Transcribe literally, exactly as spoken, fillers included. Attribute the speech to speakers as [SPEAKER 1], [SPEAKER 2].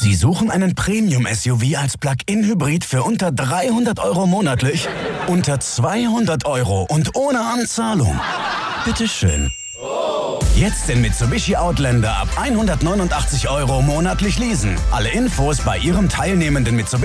[SPEAKER 1] Sie suchen einen Premium-S U V als Plug-in-Hybrid für unter dreihundert Euro monatlich? Unter zweihundert Euro und ohne Anzahlung? Bitteschön. Jetzt den Mitsubishi Outlander ab hundertneunundachtzig Euro monatlich leasen. Alle Infos bei Ihrem teilnehmenden Mitsubishi